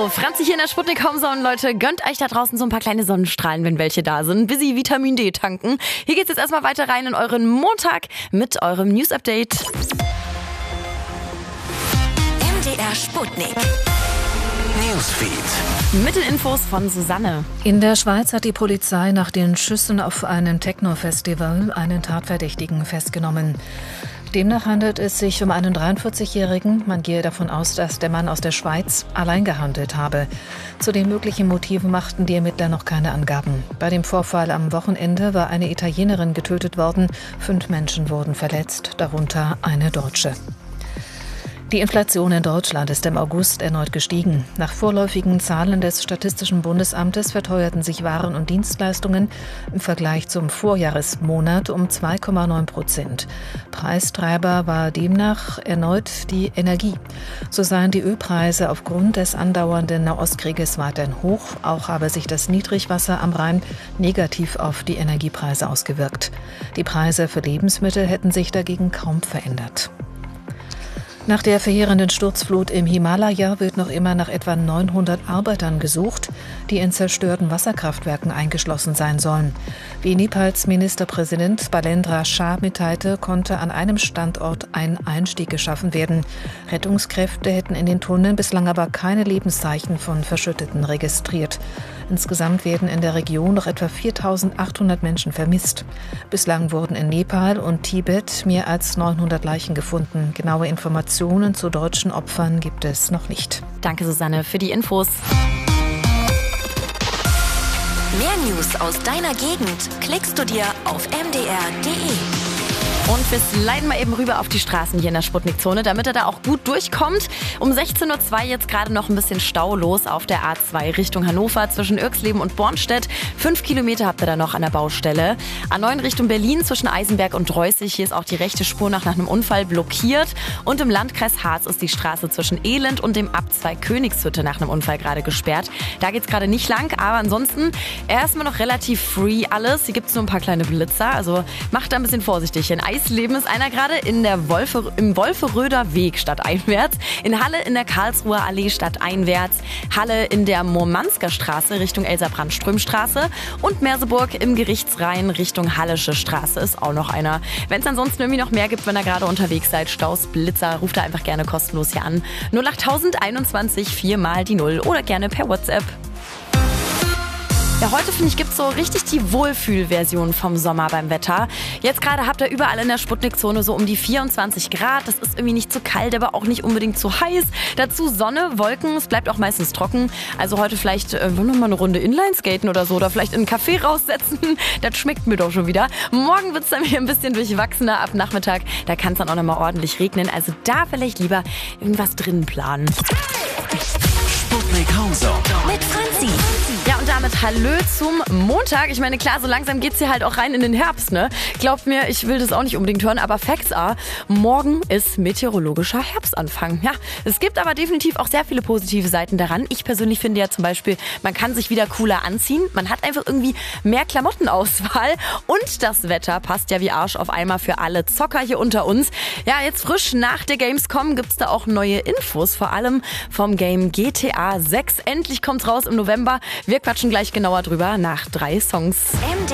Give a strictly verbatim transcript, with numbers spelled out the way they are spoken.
So, Franzi hier in der Sputnik Homezone, Leute, gönnt euch da draußen so ein paar kleine Sonnenstrahlen, wenn welche da sind. Busy Vitamin D tanken. Hier geht's jetzt erstmal weiter rein in euren Montag mit eurem News Update. M D R Sputnik Newsfeed. Mit den Infos von Susanne. In der Schweiz hat die Polizei nach den Schüssen auf einem Techno-Festival einen Tatverdächtigen festgenommen. Demnach handelt es sich um einen dreiundvierzigjährigen. Man gehe davon aus, dass der Mann aus der Schweiz allein gehandelt habe. Zu den möglichen Motiven machten die Ermittler noch keine Angaben. Bei dem Vorfall am Wochenende war eine Italienerin getötet worden. Fünf Menschen wurden verletzt, darunter eine Deutsche. Die Inflation in Deutschland ist im August erneut gestiegen. Nach vorläufigen Zahlen des Statistischen Bundesamtes verteuerten sich Waren und Dienstleistungen im Vergleich zum Vorjahresmonat um zwei Komma neun Prozent. Preistreiber war demnach erneut die Energie. So seien die Ölpreise aufgrund des andauernden Nahostkrieges weiterhin hoch. Auch habe sich das Niedrigwasser am Rhein negativ auf die Energiepreise ausgewirkt. Die Preise für Lebensmittel hätten sich dagegen kaum verändert. Nach der verheerenden Sturzflut im Himalaya wird noch immer nach etwa neunhundert Arbeitern gesucht, die in zerstörten Wasserkraftwerken eingeschlossen sein sollen. Wie Nepals Ministerpräsident Balendra Shah mitteilte, konnte an einem Standort ein Einstieg geschaffen werden. Rettungskräfte hätten in den Tunneln bislang aber keine Lebenszeichen von Verschütteten registriert. Insgesamt werden in der Region noch etwa viertausendachthundert Menschen vermisst. Bislang wurden in Nepal und Tibet mehr als neunhundert Leichen gefunden. Genaue Informationen zu deutschen Opfern gibt es noch nicht. Danke, Susanne, für die Infos. Mehr News aus deiner Gegend klickst du dir auf m d r punkt d e. Und wir sliden mal eben rüber auf die Straßen hier in der Sputnik-Zone, damit er da auch gut durchkommt. Um sechzehn Uhr zwei jetzt gerade noch ein bisschen Stau los auf der A zwei Richtung Hannover zwischen Irxleben und Bornstedt. Fünf Kilometer habt ihr da noch an der Baustelle. A neun Richtung Berlin zwischen Eisenberg und Dreußig. Hier ist auch die rechte Spur nach, nach einem Unfall blockiert. Und im Landkreis Harz ist die Straße zwischen Elend und dem Abzweig Königshütte nach einem Unfall gerade gesperrt. Da geht's gerade nicht lang, aber ansonsten erstmal noch relativ free alles. Hier gibt's nur ein paar kleine Blitzer, also macht da ein bisschen vorsichtig. In Eisleben ist einer gerade in der Wolfe, im Wolferöder Weg stadteinwärts, in Halle in der Karlsruher Allee stadteinwärts, Halle in der Murmansker Straße Richtung Elsa-Brandström-Straße und Merseburg im Gerichtsrhein Richtung Hallische Straße ist auch noch einer. Wenn es ansonsten irgendwie noch mehr gibt, wenn ihr gerade unterwegs seid, Staus, Blitzer, ruft da einfach gerne kostenlos hier an. null acht einundzwanzig vier mal die null oder gerne per WhatsApp. Ja, heute, finde ich, gibt es so richtig die Wohlfühlversion vom Sommer beim Wetter. Jetzt gerade habt ihr überall in der Sputnik-Zone so um die vierundzwanzig Grad. Das ist irgendwie nicht zu kalt, aber auch nicht unbedingt zu heiß. Dazu Sonne, Wolken, es bleibt auch meistens trocken. Also heute vielleicht äh, noch mal eine Runde Inlineskaten oder so oder vielleicht in einen Café raussetzen. Das schmeckt mir doch schon wieder. Morgen wird es dann wieder ein bisschen durchwachsener ab Nachmittag. Da kann es dann auch noch mal ordentlich regnen. Also da vielleicht lieber irgendwas drin planen. Sputnik Homezone mit Franzi. Ja, und damit Hallö zum Montag. Ich meine, klar, so langsam geht's hier halt auch rein in den Herbst, ne? Glaubt mir, ich will das auch nicht unbedingt hören, aber Facts are, morgen ist meteorologischer Herbstanfang. Ja, es gibt aber definitiv auch sehr viele positive Seiten daran. Ich persönlich finde ja zum Beispiel, man kann sich wieder cooler anziehen. Man hat einfach irgendwie mehr Klamottenauswahl und das Wetter passt ja wie Arsch auf einmal für alle Zocker hier unter uns. Ja, jetzt frisch nach der Gamescom gibt's da auch neue Infos, vor allem vom Game G T A sechs. Endlich kommt's raus im November. Wir quatschen gleich genauer drüber nach drei Songs. M D